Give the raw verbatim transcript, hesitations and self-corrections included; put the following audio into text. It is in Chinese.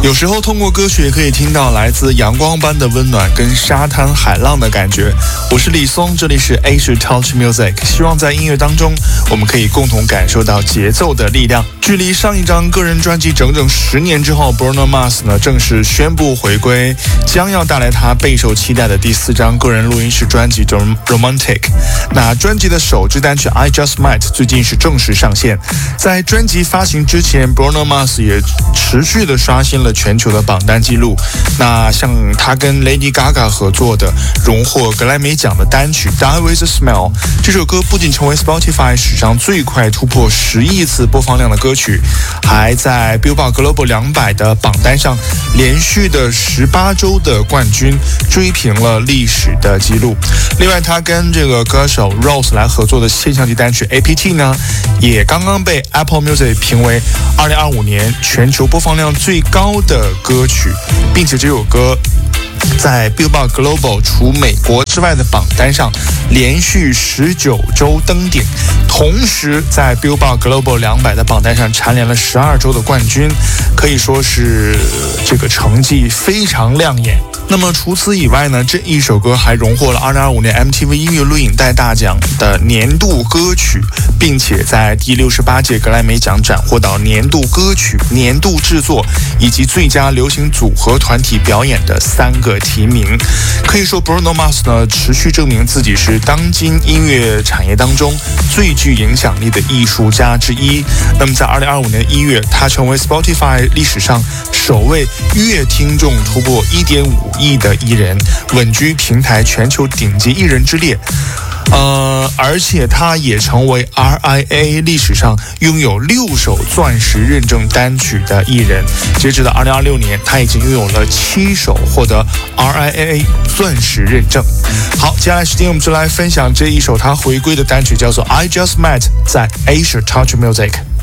有时候通过歌曲也可以听到来自阳光般的温暖跟沙滩海浪的感觉。我是李松，这里是 Asia Touch Music， 希望在音乐当中我们可以共同感受到节奏的力量。距离上一张个人专辑整整十年之后， Bruno Mars 呢正式宣布回归，将要带来他备受期待的第四张个人录音室专辑 Romantic。 那专辑的首支单曲 I Just Might 最近是正式上线。在专辑发行之前， Bruno Mars 也持续的刷新了全球的榜单记录。那像他跟 Lady Gaga 合作的荣获格莱美奖的单曲 Die With A Smile， 这首歌不仅成为 Spotify 史上最快突破十亿次播放量的歌曲，还在 Billboard Global 两百的榜单上连续的十八周的冠军，追平了历史的记录。另外他跟这个歌手 Rose 来合作的现象级单曲 A P T 呢，也刚刚被 Apple Music 评为二零二五年全球播放量最高的歌曲，并且这首歌在 Billboard Global 除美国之外的榜单上连续十九周登顶，同时在 Billboard Global 两百的榜单上蝉联了十二周的冠军，可以说是这个成绩非常亮眼。那么除此以外呢，这一首歌还荣获了二零二五年 M T V 音乐录影带大奖的年度歌曲，并且在第六十八届格莱美奖斩获到年度歌曲、年度制作以及最佳流行组合团体表演的三个提名。可以说 Bruno Mars 呢持续证明自己是当今音乐产业当中最具影响力的艺术家之一。那么在二零二五年一月，他成为 Spotify 历史上首位月听众突破 一点五亿的艺人，稳居平台全球顶级艺人之列。呃，而且他也成为 R I A 历史上拥有六首钻石认证单曲的艺人。截止到二零二六年，他已经拥有了七首获得 R I A 钻石认证。好，接下来时间我们就来分享这一首他回归的单曲，叫做 I Just Might， 在 Asia Touch Music。